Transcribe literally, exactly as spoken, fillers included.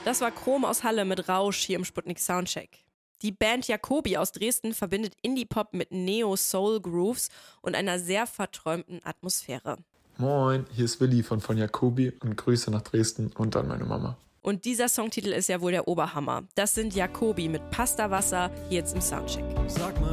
Das war Chrom aus Halle mit Rausch hier im Sputnik Soundcheck. Die Band Jacobi aus Dresden verbindet Indie-Pop mit Neo-Soul-Grooves und einer sehr verträumten Atmosphäre. Moin, hier ist Willi von von Jacobi und Grüße nach Dresden und an meine Mama. Und dieser Songtitel ist ja wohl der Oberhammer. Das sind Jacobi mit Pasta Wasser hier jetzt im Soundcheck. Sag mal,